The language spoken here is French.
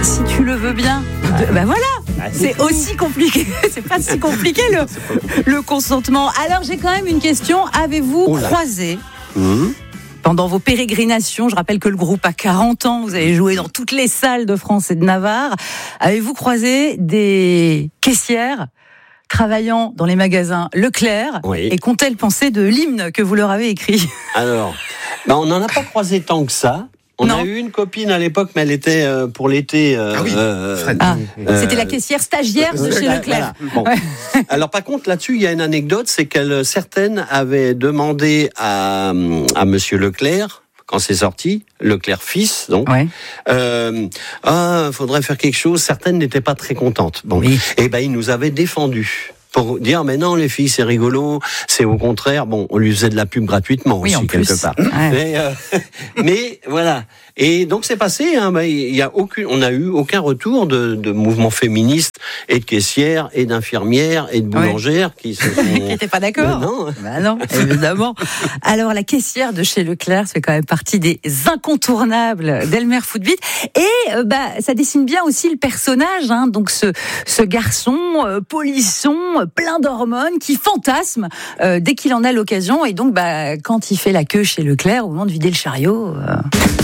si tu le veux bien. Ben voilà, c'est aussi compliqué. C'est pas si compliqué le consentement. Alors j'ai quand même une question. Avez-vous croisé pendant vos pérégrinations, je rappelle que le groupe a 40 ans, vous avez joué dans toutes les salles de France et de Navarre, avez-vous croisé des caissières travaillant dans les magasins Leclerc et qu'ont-elles pensé de l'hymne que vous leur avez écrit ? Alors, on n'en a pas croisé tant que ça. On a eu une copine à l'époque, mais elle était pour l'été. C'était la caissière stagiaire de chez Leclerc. Voilà. Bon. Alors par contre, là-dessus, il y a une anecdote, c'est que certaines avaient demandé à Monsieur Leclerc, quand c'est sorti, Leclerc fils, donc, faudrait faire quelque chose. Certaines n'étaient pas très contentes. Bon, et il nous avait défendus. Pour dire, mais non, les filles, c'est rigolo, c'est au contraire, on lui faisait de la pub gratuitement aussi, quelque part. Mais voilà. Et donc, c'est passé, on n'a eu aucun retour de mouvement féministe et de caissières et d'infirmières et de boulangères qui se sont... qui n'étaient pas d'accord. Non, évidemment. Alors, la caissière de chez Leclerc, c'est quand même partie des incontournables d'Elmer Footbeat. Et, ça dessine bien aussi le personnage, donc ce garçon, polisson, plein d'hormones, qui fantasme dès qu'il en a l'occasion. Et donc, quand il fait la queue chez Leclerc, au moment de vider le chariot...